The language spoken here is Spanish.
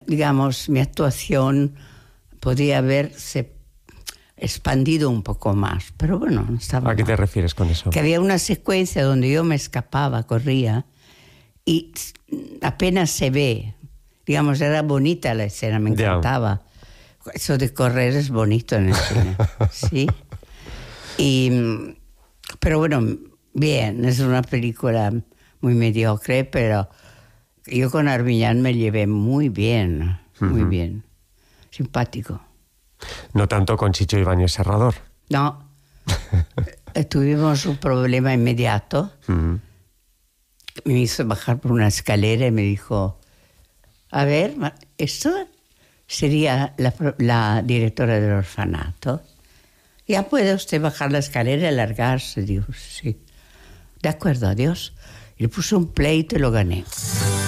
digamos, mi actuación podría haberse expandido un poco más, pero bueno, no estaba ¿A qué mal. te refieres con eso? Que había una secuencia donde yo me escapaba, corría, y apenas se ve. Digamos, era bonita la escena, me encantaba. Eso de correr es bonito en el cine, ¿sí? Pero bueno, bien, es una película muy mediocre, pero yo con Armiñán me llevé muy bien, muy bien. Simpático. No tanto con Chicho Ibáñez Serrador. No. Tuvimos un problema inmediato. Me hizo bajar por una escalera y me dijo, a ver, esto sería la directora del orfanato. ¿Ya puede usted bajar la escalera y largarse? Digo, sí. De acuerdo, adiós. Y le puse un pleito y lo gané.